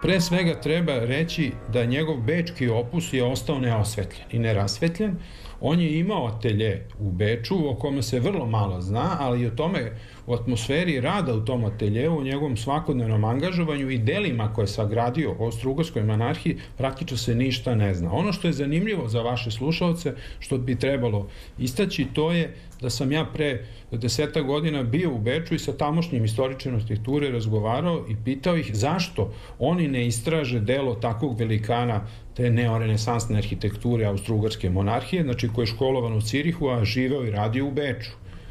Pre svega treba reći da njegov bečki opus je ostao neosvetljen i nerasvetljen. On je imao atelje u Beču, o kome se vrlo malo zna, ali i o tome, u atmosferi rada u tom ateljeu, u njegovom svakodnevnom angažovanju i delima koje je sagradio u Austro-Ugarskoj monarhiji, praktično se ništa ne zna. Ono što je zanimljivo za vaše slušalce, što bi trebalo istaći, to je da sam ja pre 10 godina bio u Beču i sa tamošnjim istoričarom arhitekture razgovarao i pitao ih zašto oni ne istraže delo takvog velikana te neorenesansne arhitekture Austro-Ugarske monarhije, znači koji je školovan u Cirihu, a živeo i radio u Beču.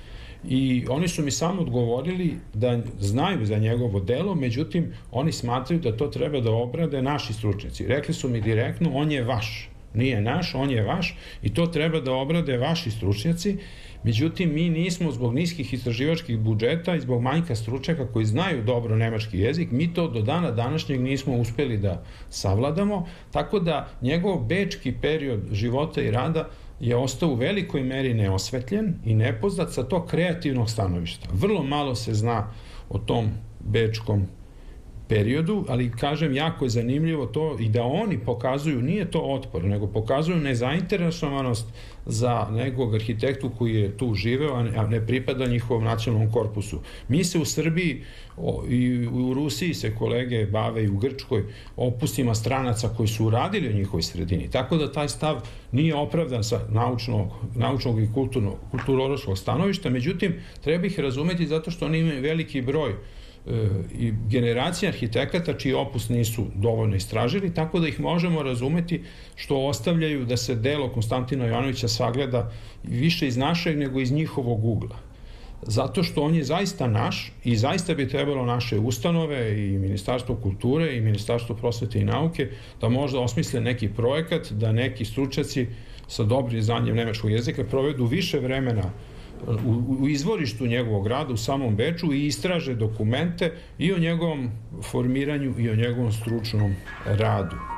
I oni su mi samo odgovorili da znaju za njegovo delo, međutim, oni smatraju da to treba da obrade naši stručnjaci. Rekli su mi direktno, on je vaš. Nije naš, on je vaš i to treba da obrade vaši stručnjaci. Međutim, mi nismo zbog niskih istraživačkih budžeta i zbog manjka stručnjaka koji znaju dobro nemački jezik, mi to do dana današnjeg nismo uspeli da savladamo, tako da njegov bečki period života i rada je ostao u velikoj meri neosvetljen i nepoznat sa tog kreativnog stanovišta. Vrlo malo se zna o tom bečkom periodu, ali kažem, jako je zanimljivo to i da oni pokazuju, nije to otpor, nego pokazuju nezainteresovanost za nekog arhitektu koji je tu živeo, a ne pripada njihovom nacionalnom korpusu. Mi se u Srbiji i u Rusiji se kolege bave i u Grčkoj opustima stranaca koji su uradili u njihovoj sredini, tako da taj stav nije opravdan sa naučnog i kulturološkog stanovišta, međutim, treba ih razumeti zato što oni imaju veliki broj i generacija arhitekata čiji opus nisu dovoljno istražili, tako da ih možemo razumeti što ostavljaju da se delo Konstantina Jovanovića sagleda više iz našeg nego iz njihovog ugla. Zato što on je zaista naš i zaista bi trebalo naše ustanove i Ministarstvo kulture i Ministarstvo prosvete i nauke da možda osmisle neki projekat, da neki stručnjaci sa dobrim znanjem nemačkog jezika provedu više vremena u izvorištu njegovog rada u samom Beču i istraže dokumente i o njegovom formiranju i o njegovom stručnom radu.